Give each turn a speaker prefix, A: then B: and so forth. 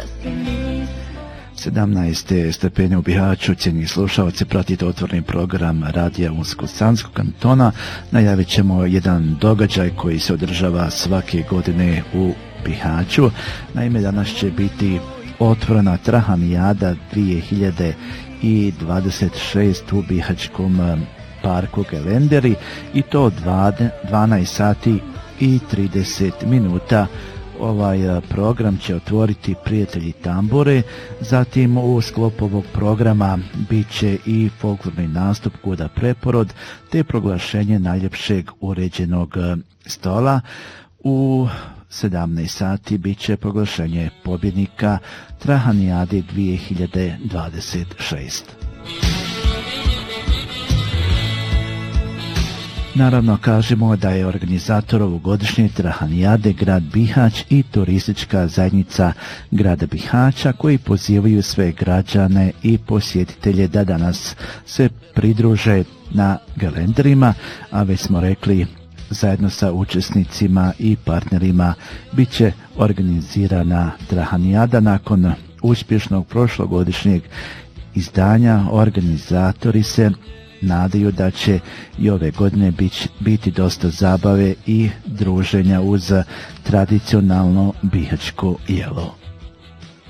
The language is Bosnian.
A: 17 stepeni u Bihaću. Cijenjeni slušalci, pratite otvoreni program Radija Unsko-Sanskog kantona. Najavit ćemo jedan događaj koji se održava svake godine u Bihaću. Naime, danas će biti otvorena Trahanijada 2026 u Bihaćkom parku Gelenderi, i to 12 sati i 30 minuta. Ovaj program će otvoriti prijatelji tambure, zatim u sklopu ovog programa bit će i folklorni nastup Kuda preporod, te proglašenje najljepšeg uređenog stola. U 17 sati bit će proglašenje pobjednika Trahanijade 2026. Naravno, kažemo da je organizator ovogodišnje Trahanijade grad Bihać i turistička zajednica grada Bihaća, koji pozivaju sve građane i posjetitelje da danas se pridruže na Gelenderima, a već smo rekli, zajedno sa učesnicima i partnerima bit će organizirana Trahanijada. Nakon uspješnog prošlogodišnjeg izdanja, organizatori se nadaju da će i ove godine biti dosta zabave i druženja uz tradicionalno bihaćko jelo.